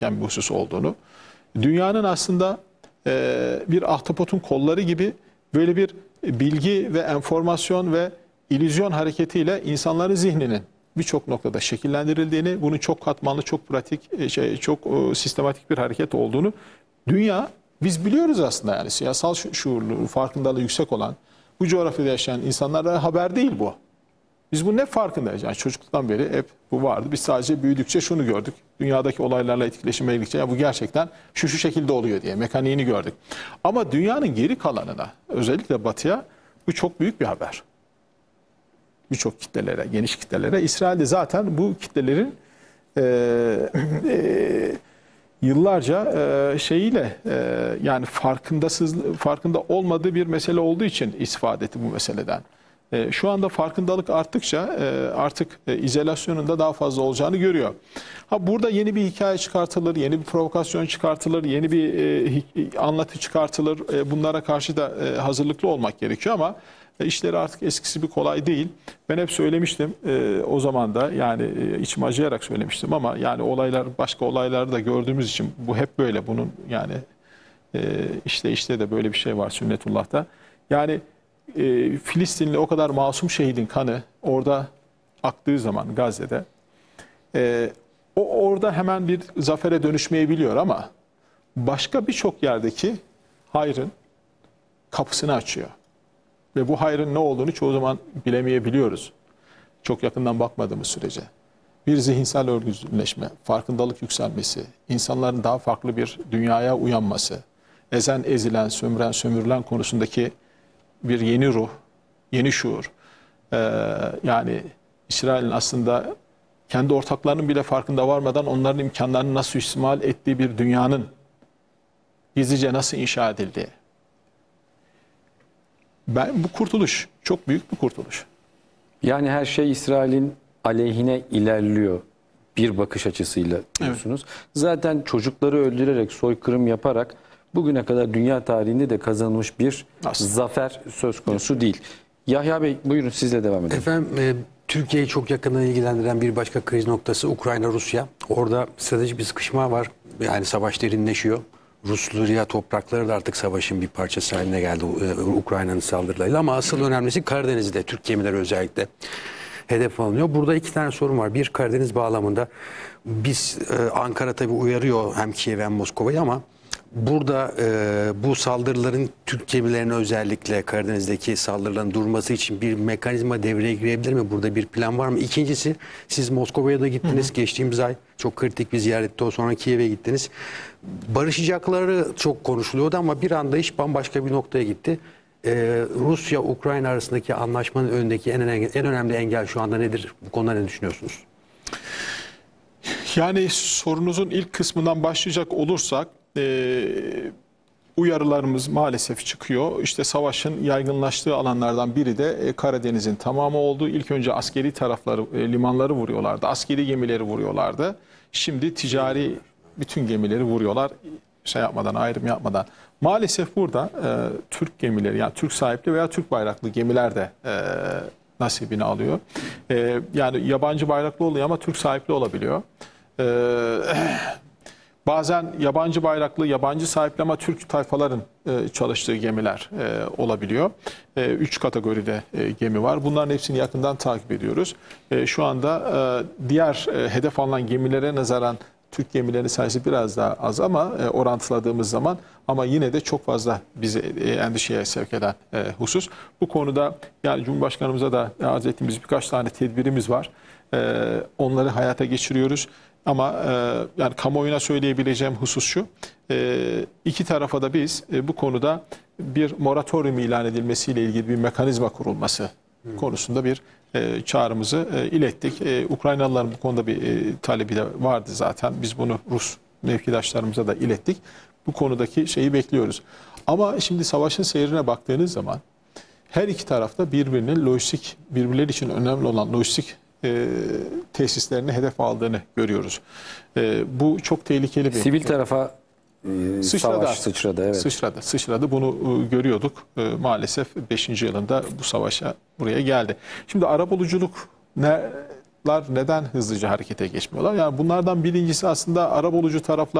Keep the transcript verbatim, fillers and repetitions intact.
bir husus olduğunu, dünyanın aslında e, bir ahtapotun kolları gibi böyle bir bilgi ve enformasyon ve illüzyon hareketiyle insanların zihninin birçok noktada şekillendirildiğini, bunun çok katmanlı, çok pratik, şey, çok sistematik bir hareket olduğunu dünya, biz biliyoruz aslında. Yani siyasal şuurlu, farkındalığı yüksek olan, bu coğrafyada yaşayan insanlara haber değil bu. Biz bunun hep farkındayız. Yani çocukluktan beri hep bu vardı. Biz sadece büyüdükçe şunu gördük. Dünyadaki olaylarla etkileşime girdikçe ya bu gerçekten şu şu şekilde oluyor diye mekaniğini gördük. Ama dünyanın geri kalanına, özellikle batıya bu çok büyük bir haber. Birçok kitlelere, geniş kitlelere. İsrail'de zaten bu kitlelerin e, e, yıllarca e, şeyiyle e, yani farkındasız, farkında olmadığı bir mesele olduğu için istifade etti bu meseleden. E, şu anda farkındalık arttıkça e, artık e, izolasyonun da daha fazla olacağını görüyor. Ha, burada yeni bir hikaye çıkartılır, yeni bir provokasyon çıkartılır, yeni bir e, anlatı çıkartılır. E, bunlara karşı da e, hazırlıklı olmak gerekiyor ama e, işleri artık eskisi bir kolay değil. Ben hep söylemiştim e, o zaman da, yani e, içim acıyarak söylemiştim ama yani olaylar, başka olayları da gördüğümüz için bu hep böyle. Bunun yani e, işte işte de böyle bir şey var Sünnetullah'ta. Yani E, Filistinli o kadar masum şehidin kanı orada aktığı zaman Gazze'de e, o orada hemen bir zafere dönüşmeyebiliyor ama başka birçok yerdeki hayrın kapısını açıyor. Ve bu hayrın ne olduğunu çoğu zaman bilemeyebiliyoruz. Çok yakından bakmadığımız sürece. Bir zihinsel örgütleşme, farkındalık yükselmesi, insanların daha farklı bir dünyaya uyanması, ezen ezilen, sömüren sömürülen konusundaki bir yeni ruh, yeni şuur. Ee, yani İsrail'in aslında kendi ortaklarının bile farkında varmadan onların imkanlarını nasıl istimal ettiği bir dünyanın gizlice nasıl inşa edildiği. Ben, bu kurtuluş, çok büyük bir kurtuluş. Yani her şey İsrail'in aleyhine ilerliyor bir bakış açısıyla diyorsunuz. Evet. Zaten çocukları öldürerek, soykırım yaparak bugüne kadar dünya tarihinde de kazanılmış bir aslında zafer söz konusu evet. değil. Yahya Bey, buyurun sizle devam edelim. Efendim, e, Türkiye'yi çok yakından ilgilendiren bir başka kriz noktası Ukrayna-Rusya. Orada stratejik bir sıkışma var. Yani savaş derinleşiyor. Rusya toprakları da artık savaşın bir parçası haline geldi e, Ukrayna'nın saldırılarıyla. Ama asıl önemlisi Karadeniz'de Türk gemileri özellikle hedef alınıyor. Burada iki tane sorun var. Bir, Karadeniz bağlamında biz e, Ankara tabii uyarıyor hem Kiev hem Moskova'yı ama burada e, bu saldırıların Türk gemilerine, özellikle Karadeniz'deki saldırıların durması için bir mekanizma devreye girebilir mi? Burada bir plan var mı? İkincisi, siz Moskova'ya da gittiniz. Hı hı. Geçtiğimiz ay çok kritik bir ziyarette, o sonra Kiev'e gittiniz. Barışacakları çok konuşuluyordu ama bir anda iş bambaşka bir noktaya gitti. Ee, Rusya-Ukrayna arasındaki anlaşmanın önündeki en, en önemli engel şu anda nedir? Bu konuda ne düşünüyorsunuz? Yani sorunuzun ilk kısmından başlayacak olursak, Ee, uyarılarımız maalesef çıkıyor. İşte savaşın yaygınlaştığı alanlardan biri de e, Karadeniz'in tamamı oldu. İlk önce askeri tarafları, e, limanları vuruyorlardı. Askeri gemileri vuruyorlardı. Şimdi ticari bütün gemileri vuruyorlar. Şey yapmadan, ayrım yapmadan. Maalesef burada e, Türk gemileri, yani Türk sahipli veya Türk bayraklı gemiler de e, nasibini alıyor. E, yani yabancı bayraklı oluyor ama Türk sahipli olabiliyor. E, Bazen yabancı bayraklı, yabancı sahipli ama Türk tayfaların e, çalıştığı gemiler e, olabiliyor. E, üç kategoride e, gemi var. Bunların hepsini yakından takip ediyoruz. E, şu anda e, diğer e, hedef alınan gemilere nazaran Türk gemilerinin sayısı biraz daha az ama e, orantıladığımız zaman, ama yine de çok fazla bizi e, endişeye sevk eden e, husus. Bu konuda yani Cumhurbaşkanımıza da arz ettiğimiz birkaç tane tedbirimiz var. E, onları hayata geçiriyoruz. Ama e, yani kamuoyuna söyleyebileceğim husus şu, e, iki tarafa da biz e, bu konuda bir moratorium ilan edilmesiyle ilgili bir mekanizma kurulması hmm. konusunda bir e, çağrımızı e, ilettik. E, Ukraynalıların bu konuda bir e, talebi de vardı zaten. Biz bunu Rus mevkidaşlarımıza da ilettik. Bu konudaki şeyi bekliyoruz. Ama şimdi savaşın seyrine baktığınız zaman her iki tarafta birbirinin lojistik, birbirleri için önemli olan lojistik E, tesislerini hedef aldığını görüyoruz. E, bu çok tehlikeli bir... Sivil tarafa e, sıçradı savaş sıçradı. Evet. Sıçradı, sıçradı. Bunu e, görüyorduk. E, maalesef beşinci yılında bu savaşa buraya geldi. Şimdi arabuluculuk ne, neden hızlıca harekete geçmiyorlar? Yani bunlardan birincisi aslında arabulucu taraflar